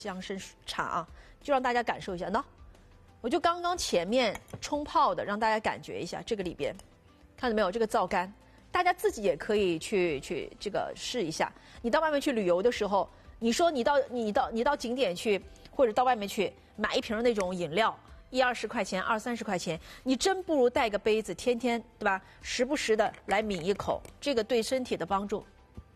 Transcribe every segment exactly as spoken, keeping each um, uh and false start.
香参茶啊，就让大家感受一下。喏，我就刚刚前面冲泡的，让大家感觉一下这个里边，看到没有？这个皂苷，大家自己也可以去去这个试一下。你到外面去旅游的时候，你说你到你到你到景点去，或者到外面去买一瓶那种饮料，一二十块钱，二三十块钱，你真不如带个杯子，天天对吧？时不时的来抿一口，这个对身体的帮助。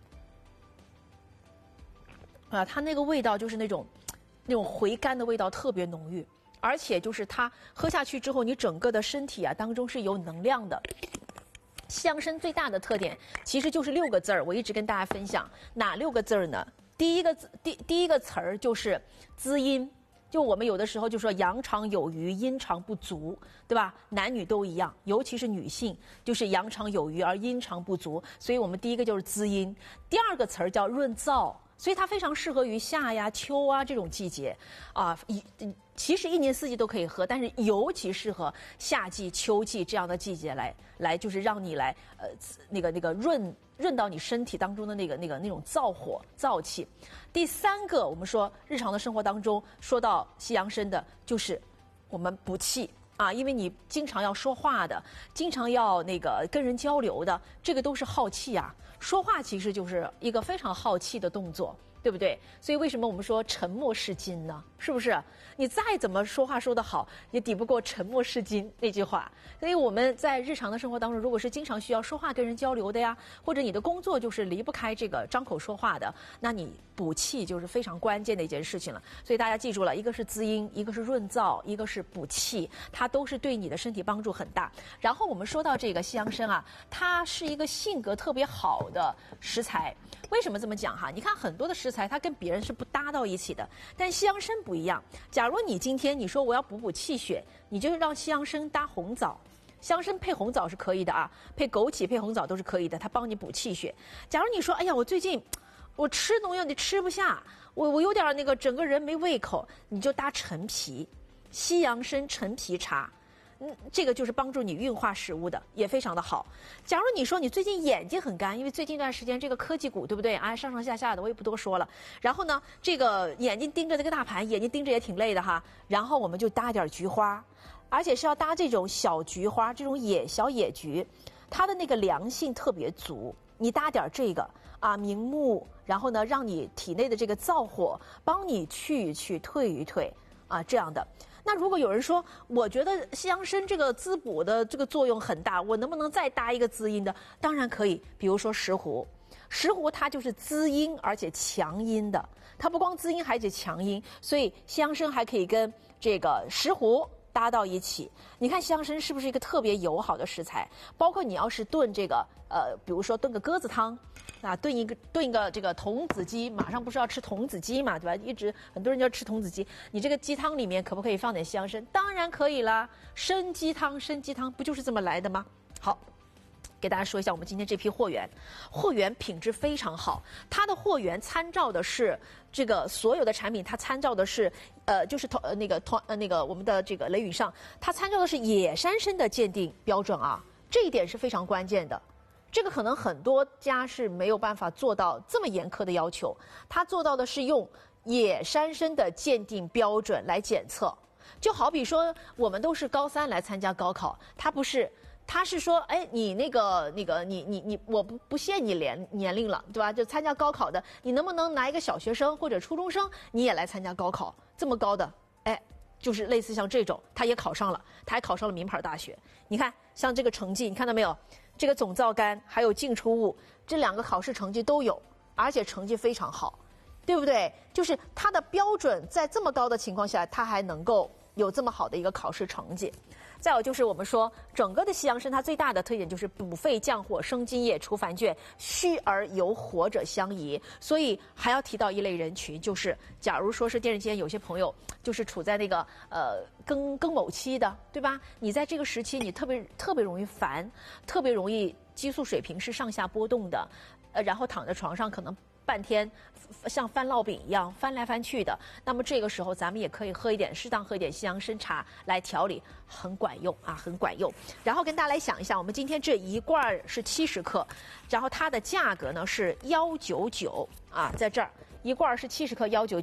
啊，它那个味道就是那种，那种回甘的味道特别浓郁，而且就是它喝下去之后，你整个的身体啊当中是有能量的。西洋参最大的特点其实就是六个字儿，我一直跟大家分享哪六个字儿呢？第一个字，第第一个词儿就是滋阴。就我们有的时候就说阳常有余，阴常不足，对吧？男女都一样，尤其是女性，就是阳常有余而阴常不足。所以我们第一个就是滋阴，第二个词儿叫润燥。所以它非常适合于夏呀、秋啊这种季节，啊，一其实一年四季都可以喝，但是尤其适合夏季、秋季这样的季节来来，就是让你来呃那个那个润润到你身体当中的那个那个那种燥火燥气。第三个，我们说日常的生活当中说到西洋参的，就是我们补气。啊，因为你经常要说话的，经常要那个跟人交流的，这个都是耗气啊。说话其实就是一个非常耗气的动作，对不对？所以为什么我们说沉默是金呢？是不是？你再怎么说话说得好，也抵不过沉默是金那句话。所以我们在日常的生活当中，如果是经常需要说话跟人交流的呀，或者你的工作就是离不开这个张口说话的，那你补气就是非常关键的一件事情了。所以大家记住了，一个是滋阴，一个是润燥，一个是补气，它都是对你的身体帮助很大。然后我们说到这个西洋参啊，它是一个性格特别好的食材。为什么这么讲哈？你看很多的食材它跟别人是不搭到一起的，但西洋参不一样。假如你今天你说我要补补气血，你就让西洋参搭红枣。香参配红枣是可以的啊，配枸杞配红枣都是可以的，它帮你补气血。假如你说哎呀我最近我吃东西你吃不下，我我有点那个整个人没胃口，你就搭陈皮，西洋参陈皮茶。嗯，这个就是帮助你运化食物的，也非常的好。假如你说你最近眼睛很干，因为最近一段时间这个科技股对不对啊，上上下下的我也不多说了。然后呢，这个眼睛盯着这个大盘，眼睛盯着也挺累的哈。然后我们就搭点菊花，而且是要搭这种小菊花，这种野小野菊，它的那个凉性特别足。你搭点这个啊，明目，然后呢，让你体内的这个燥火帮你去一去、退一退啊，这样的。那如果有人说，我觉得西洋参这个滋补的这个作用很大，我能不能再搭一个滋阴的？当然可以，比如说石斛，石斛它就是滋阴而且强阴的，它不光滋阴还且强阴，所以西洋参还可以跟这个石斛搭到一起。你看西洋参是不是一个特别友好的食材？包括你要是炖这个呃，比如说炖个鸽子汤。啊，炖一个炖一个这个童子鸡，马上不是要吃童子鸡嘛，对吧？一直很多人就要吃童子鸡，你这个鸡汤里面可不可以放点西洋参？当然可以啦，参鸡汤，参鸡汤不就是这么来的吗？好，给大家说一下我们今天这批货源，货源品质非常好，它的货源参照的是这个所有的产品，它参照的是呃，就是同呃那个同呃那个我们的这个雷宇上，它参照的是野山参的鉴定标准啊，这一点是非常关键的。这个可能很多家是没有办法做到这么严苛的要求，他做到的是用野山参的鉴定标准来检测。就好比说我们都是高三来参加高考，他不是，他是说，哎，你那个那个你你你，我不不限你年年龄了，对吧？就参加高考的，你能不能拿一个小学生或者初中生，你也来参加高考？这么高的，哎。就是类似像这种，他也考上了，他还考上了名牌大学。你看，像这个成绩，你看到没有？这个总皂苷还有净出物，这两个考试成绩都有，而且成绩非常好，对不对？就是它的标准在这么高的情况下，它还能够有这么好的一个考试成绩。再有就是我们说，整个的西洋参它最大的特点就是补肺降火、生津液、除烦倦，虚而有火者相宜。所以还要提到一类人群，就是假如说是电视间有些朋友就是处在那个呃更更某期的，对吧？你在这个时期你特别特别容易烦，特别容易激素水平是上下波动的，呃，然后躺在床上可能半天像翻烙饼一样翻来翻去的，那么这个时候咱们也可以喝一点，适当喝一点西洋参茶来调理，很管用啊，很管用。然后跟大家来想一下，我们今天这一罐是七十克，然后它的价格呢是幺九九啊，在这儿一罐是七十克幺九九。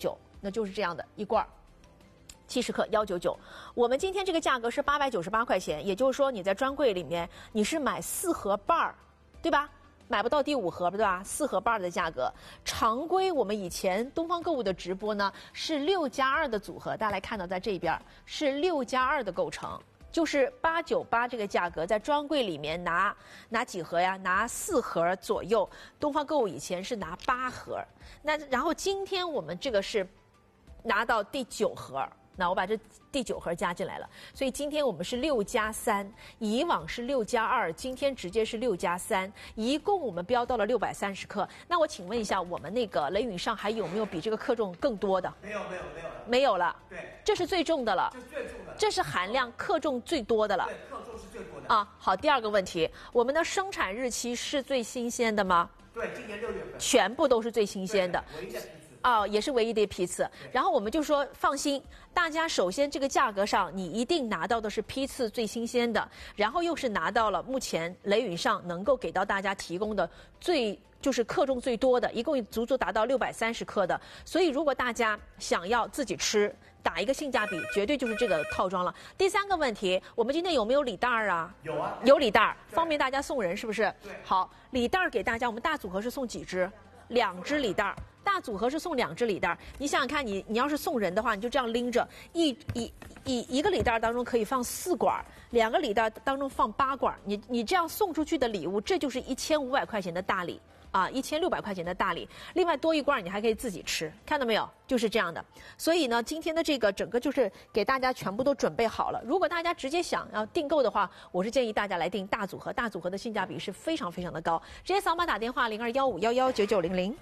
那就是这样的一罐儿。七十克幺九九，我们今天这个价格是八百九十八块钱，也就是说你在专柜里面你是买四盒半儿，对吧？买不到第五盒对吧？四盒半儿的价格，常规我们以前东方购物的直播呢是六加二的组合，大家来看到在这边是六加二的构成，就是八九八这个价格，在专柜里面拿拿几盒呀？拿四盒左右。东方购物以前是拿八盒，那然后今天我们这个是拿到第九盒。那我把这第九盒加进来了，所以今天我们是六加三，以往是六加二，今天直接是六加三，一共我们标到了六百三十克。那我请问一下，我们那个雷允上还有没有比这个克重更多的？ 没有，没有，没有了。 没有了。 对， 这是最重的了。 这是最重的。 这是含量克重最多的了。 对，克重是最多的。 啊，好，第二个问题，我们的生产日期是最新鲜的吗？ 对，今年六月份。 全部都是最新鲜的。 唯一的。 哦，也是唯一的批次。然后我们就说放心，大家首先这个价格上你一定拿到的是批次最新鲜的，然后又是拿到了目前雷允上能够给到大家提供的最就是克重最多的，一共足足达到六百三十克的。所以如果大家想要自己吃，打一个性价比，绝对就是这个套装了。第三个问题，我们今天有没有礼袋儿啊？ 有啊， 有礼袋儿，方便大家送人是不是？ 对。 好，礼袋儿给大家，我们大组合是送几只？两只礼袋儿。大组合是送两只礼袋，你想想看你，你要是送人的话，你就这样拎着，一一一一个礼袋当中可以放四管，两个礼袋当中放八管，你你这样送出去的礼物，这就是一千五百块钱的大礼啊，一千六百块钱的大礼，另外多一罐你还可以自己吃，看到没有？就是这样的。所以呢，今天的这个整个就是给大家全部都准备好了。如果大家直接想要订购的话，我是建议大家来订大组合，大组合的性价比是非常非常的高。直接扫码打电话零二幺五幺幺九九零零。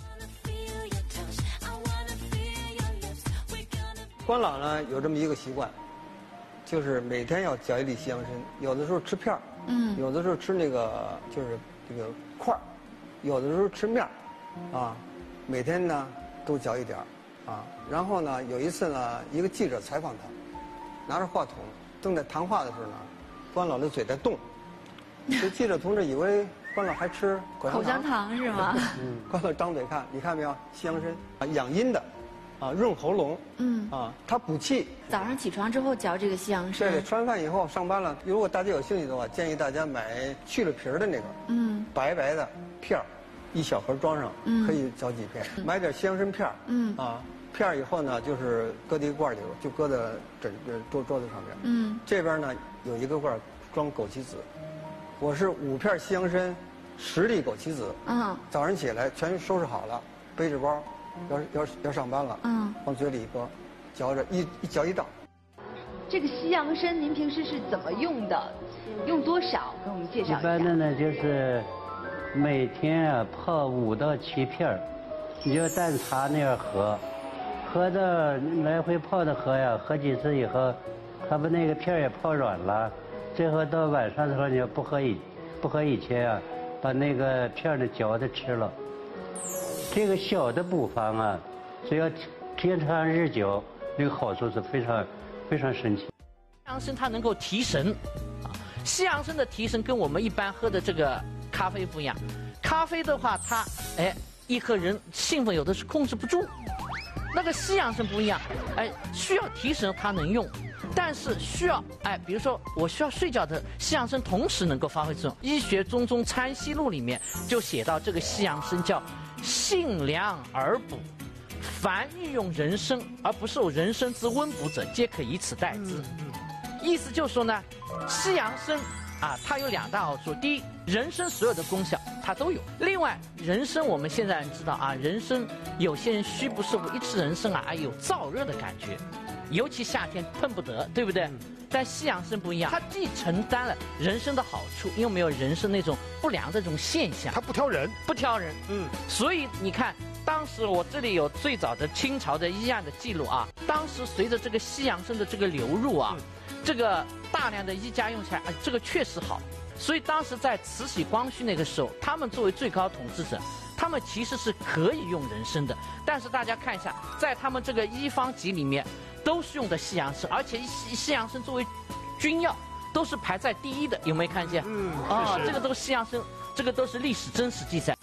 关老呢有这么一个习惯，就是每天要嚼一粒西洋参，有的时候吃片儿，嗯，有的时候吃那个就是这个块儿，有的时候吃面儿，啊，每天呢都嚼一点儿，啊，然后呢有一次呢，一个记者采访他，拿着话筒正在谈话的时候呢，关老的嘴在动，这记者同志以为关老还吃口香糖， 口香糖是吗？ 嗯，关老张嘴看，你看没有，西洋参啊，养阴的。啊，润喉咙，嗯，啊，它补气。 早上起床之后嚼这个西洋参。 对，吃完饭以后上班了，如果大家有兴趣的话，建议大家买去了皮儿的那个，嗯，白白的片儿，一小盒装上，嗯，可以嚼几片。嗯、买点西洋参片儿，嗯，啊，片儿以后呢，就是搁在一个罐里，就搁在枕桌桌子上面，嗯，这边呢有一个罐装枸杞子，我是五片西洋参，十粒枸杞子，嗯，早上起来全收拾好了，背着包。要要要上班了，嗯，往嘴里一搁，嚼着一一嚼一道。 这个西洋参您平时是怎么用的？用多少？给我们介绍一下。 一般的呢，就是每天啊泡五到七片儿，你就淡茶那样喝，喝的来回泡的喝呀，喝几次以后，它把那个片儿也泡软了。最后到晚上的时候，你要不喝以不喝以前啊，把那个片儿呢嚼着吃了。这个小的补方啊，只要天长日久，那个好处是非常非常神奇。 西洋参它能够提神，啊，西洋参的提神跟我们一般喝的这个咖啡不一样。咖啡的话，它哎一喝人兴奋，有的是控制不住。那个西洋参不一样，哎，需要提神它能用，但是需要哎，比如说我需要睡觉的西洋参同时能够发挥作用。《医学中宗参析录》里面就写到这个西洋参叫。性凉而补，凡欲用人参而不受人参之温补者，皆可以此代之。嗯嗯、意思就是说呢，西洋参啊，它有两大好处：第一，人参所有的功效它都有；另外，人参我们现在知道啊，人参有些人虚不受补，一吃人参啊，有燥热的感觉，尤其夏天碰不得，对不对？嗯、但西洋参不一样，它既承担了人参的好处，又没有人参那种不良的这种现象。 它不挑人， 不挑人。嗯，所以你看，当时我这里有最早的清朝的医案的记录啊。当时随着这个西洋参的这个流入啊，嗯、这个大量的医家用起来，啊，这个确实好。所以当时在慈禧、光绪那个时候，他们作为最高统治者，他们其实是可以用人参的。但是大家看一下，在他们这个医方集里面。都是用的西洋参，而且西西洋参作为君药，都是排在第一的，有没有看见？嗯，哦，这个都是西洋参，这个都是历史真实记载。